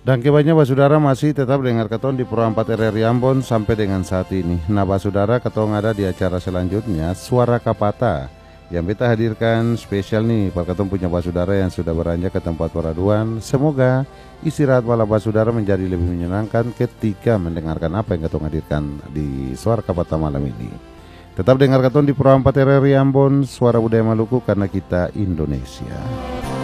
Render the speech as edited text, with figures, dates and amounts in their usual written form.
Dan kebanyakan basudara masih tetap dengar ketong di Pro 4 RRI Ambon sampai dengan saat ini. Nah basudara ketong ada di acara selanjutnya Suara Kapata yang beta hadirkan spesial nih para ketong punya basudara yang sudah beranjak ke tempat peraduan. Semoga istirahat malam basudara menjadi lebih menyenangkan ketika mendengarkan apa yang ketong hadirkan di Suara Kapata malam ini. Tetap dengar ketong di Pro 4 RRI Ambon, Suara Budaya Maluku karena kita Indonesia.